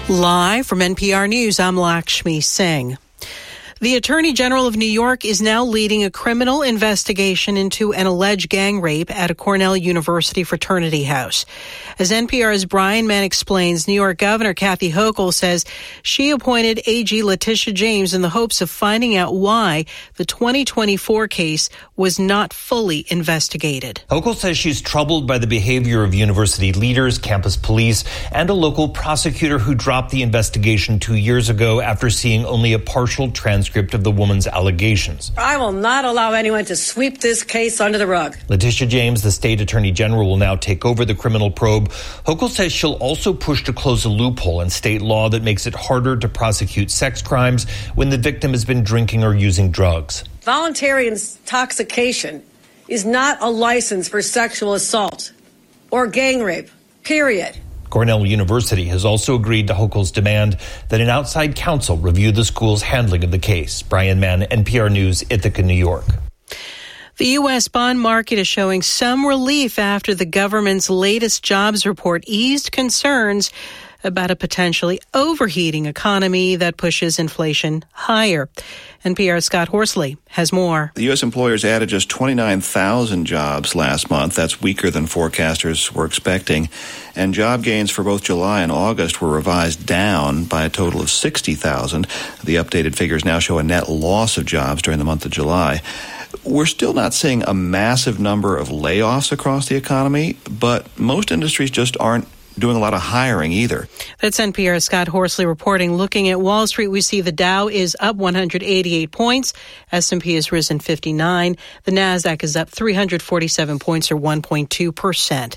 Live from NPR News, I'm Lakshmi Singh. The Attorney General of New York is now leading a criminal investigation into an alleged gang rape at a Cornell University fraternity house. As NPR's Brian Mann explains, New York Governor Kathy Hochul says she appointed AG Letitia James in the hopes of finding out why the 2024 case was not fully investigated. Hochul says she's troubled by the behavior of university leaders, campus police, and a local prosecutor who dropped the investigation 2 years ago after seeing only a partial transcript of the woman's allegations. I will not allow anyone to sweep this case under the rug. Letitia James, the state attorney general, will now take over the criminal probe. Hochul says she'll also push to close a loophole in state law that makes it harder to prosecute sex crimes when the victim has been drinking or using drugs. Voluntary intoxication is not a license for sexual assault or gang rape, period. Cornell University has also agreed to Hochul's demand that an outside counsel review the school's handling of the case. Brian Mann, NPR News, Ithaca, New York. The U.S. bond market is showing some relief after the government's latest jobs report eased concerns about a potentially overheating economy that pushes inflation higher. NPR's Scott Horsley has more. The U.S. employers added just 29,000 jobs last month. That's weaker than forecasters were expecting. And job gains for both July and August were revised down by a total of 60,000. The updated figures now show a net loss of jobs during the month of July. We're still not seeing a massive number of layoffs across the economy, but most industries just aren't doing a lot of hiring either. That's NPR's Scott Horsley reporting. Looking at Wall Street, we see the Dow is up 188 points. S&P has risen 59. The Nasdaq is up 347 points, or 1.2%.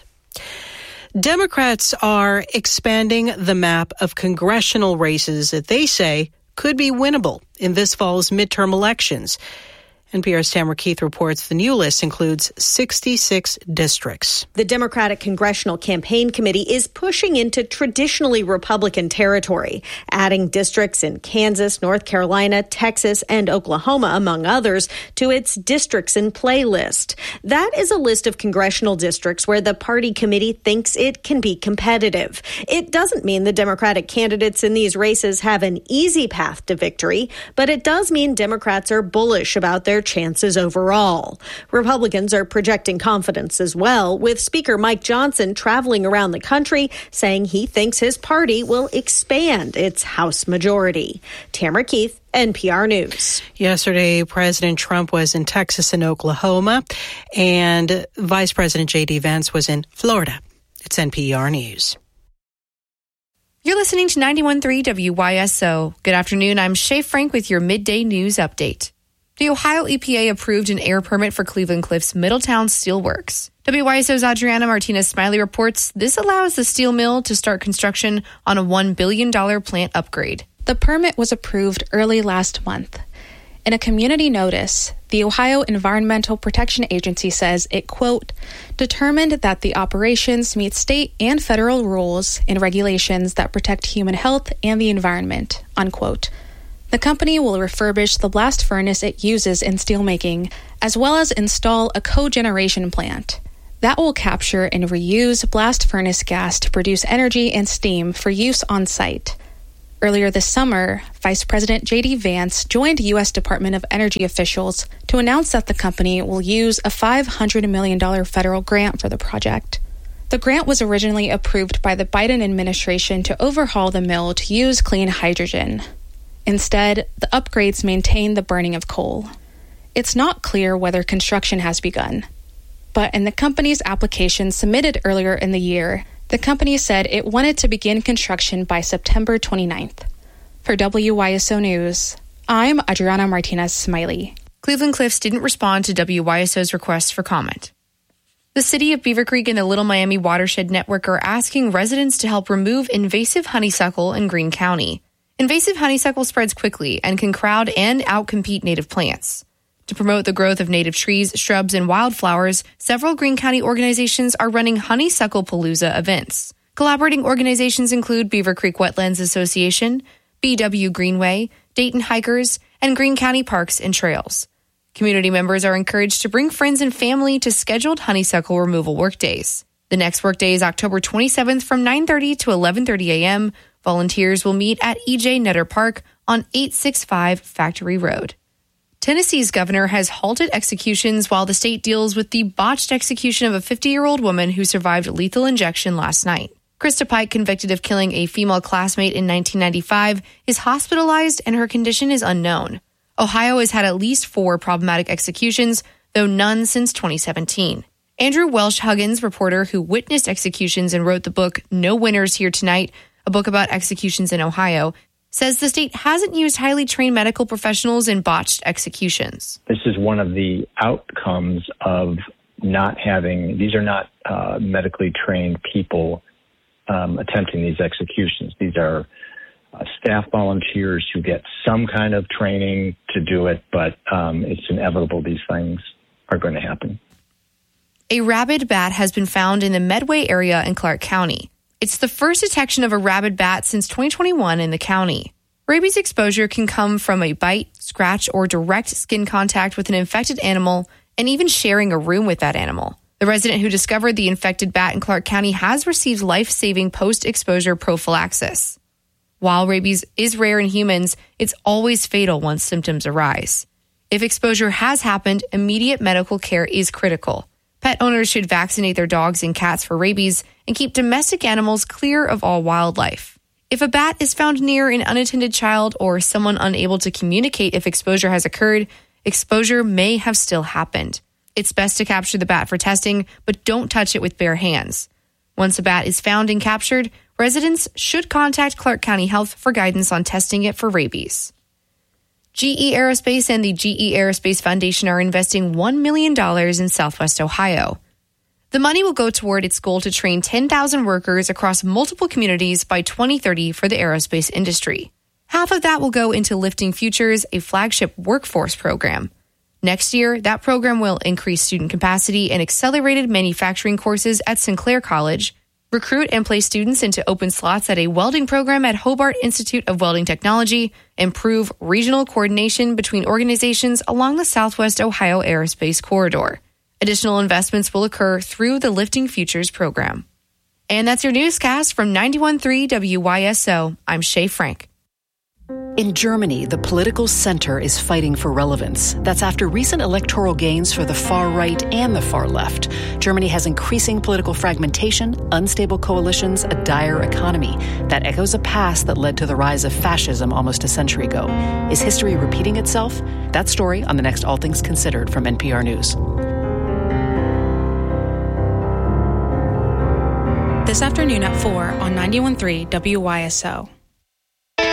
Democrats are expanding the map of congressional races that they say could be winnable in this fall's midterm elections. NPR's Tamara Keith reports the new list includes 66 districts. The Democratic Congressional Campaign Committee is pushing into traditionally Republican territory, adding districts in Kansas, North Carolina, Texas, and Oklahoma, among others, to its Districts in Play list. That is a list of congressional districts where the party committee thinks it can be competitive. It doesn't mean the Democratic candidates in these races have an easy path to victory, but it does mean Democrats are bullish about their chances overall. Republicans are projecting confidence as well, with Speaker Mike Johnson traveling around the country saying he thinks his party will expand its House majority. Tamara Keith, NPR News. Yesterday, President Trump was in Texas and Oklahoma, and Vice President J.D. Vance was in Florida. It's NPR News. You're listening to 91.3 WYSO. Good afternoon. I'm Shay Frank with your midday news update. The Ohio EPA approved an air permit for Cleveland Cliffs Middletown Steelworks. WYSO's Adriana Martinez-Smiley reports this allows the steel mill to start construction on a $1 billion plant upgrade. The permit was approved early last month. In a community notice, the Ohio Environmental Protection Agency says it, quote, determined that the operations meet state and federal rules and regulations that protect human health and the environment, unquote. The company will refurbish the blast furnace it uses in steelmaking, as well as install a cogeneration plant. That will capture and reuse blast furnace gas to produce energy and steam for use on site. Earlier this summer, Vice President J.D. Vance joined U.S. Department of Energy officials to announce that the company will use a $500 million federal grant for the project. The grant was originally approved by the Biden administration to overhaul the mill to use clean hydrogen. Instead, the upgrades maintain the burning of coal. It's not clear whether construction has begun. But in the company's application submitted earlier in the year, the company said it wanted to begin construction by September 29th. For WYSO News, I'm Adriana Martinez-Smiley. Cleveland Cliffs didn't respond to WYSO's request for comment. The city of Beaver Creek and the Little Miami Watershed Network are asking residents to help remove invasive honeysuckle in Greene County. Invasive honeysuckle spreads quickly and can crowd and outcompete native plants. To promote the growth of native trees, shrubs, and wildflowers, several Greene County organizations are running Honeysuckle Palooza events. Collaborating organizations include Beaver Creek Wetlands Association, BW Greenway, Dayton Hikers, and Greene County Parks and Trails. Community members are encouraged to bring friends and family to scheduled honeysuckle removal workdays. The next workday is October 27th from 9:30 to 11:30 a.m., Volunteers will meet at E.J. Nutter Park on 865 Factory Road. Tennessee's governor has halted executions while the state deals with the botched execution of a 50-year-old woman who survived lethal injection last night. Krista Pike, convicted of killing a female classmate in 1995, is hospitalized and her condition is unknown. Ohio has had at least 4 problematic executions, though none since 2017. Andrew Welsh Huggins, reporter who witnessed executions and wrote the book No Winners Here Tonight, a book about executions in Ohio, says the state hasn't used highly trained medical professionals in botched executions. This is one of the outcomes of not having, these are not medically trained people attempting these executions. These are staff volunteers who get some kind of training to do it, but it's inevitable these things are going to happen. A rabid bat has been found in the Medway area in Clark County. It's the first detection of a rabid bat since 2021 in the county. Rabies exposure can come from a bite, scratch, or direct skin contact with an infected animal, and even sharing a room with that animal. The resident who discovered the infected bat in Clark County has received life-saving post-exposure prophylaxis. While rabies is rare in humans, it's always fatal once symptoms arise. If exposure has happened, immediate medical care is critical. Pet owners should vaccinate their dogs and cats for rabies and keep domestic animals clear of all wildlife. If a bat is found near an unattended child or someone unable to communicate if exposure has occurred, exposure may have still happened. It's best to capture the bat for testing, but don't touch it with bare hands. Once a bat is found and captured, residents should contact Clark County Health for guidance on testing it for rabies. GE Aerospace and the GE Aerospace Foundation are investing $1 million in Southwest Ohio. The money will go toward its goal to train 10,000 workers across multiple communities by 2030 for the aerospace industry. Half of that will go into Lifting Futures, a flagship workforce program. Next year, that program will increase student capacity and accelerated manufacturing courses at Sinclair College, recruit and place students into open slots at a welding program at Hobart Institute of Welding Technology, improve regional coordination between organizations along the Southwest Ohio Aerospace Corridor. Additional investments will occur through the Lifting Futures program. And that's your newscast from 91.3 WYSO. I'm Shay Frank. In Germany, the political center is fighting for relevance. That's after recent electoral gains for the far right and the far left. Germany has increasing political fragmentation, unstable coalitions, a dire economy. That echoes a past that led to the rise of fascism almost a century ago. Is history repeating itself? That story on the next All Things Considered from NPR News. This afternoon at 4 on 91.3 WYSO.